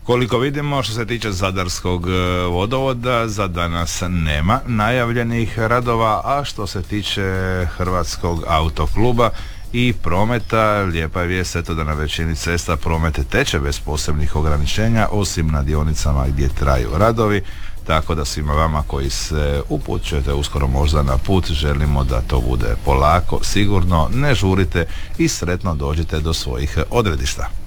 Koliko vidimo, što se tiče Zadarskog vodovoda, za danas nema najavljenih radova, a što se tiče Hrvatskog autokluba i prometa, lijepa je vijest eto da na većini cesta promet teče bez posebnih ograničenja, osim na dionicama gdje traju radovi, tako da svima vama koji se upućujete uskoro možda na put, želimo da to bude polako, sigurno, ne žurite i sretno dođite do svojih odredišta.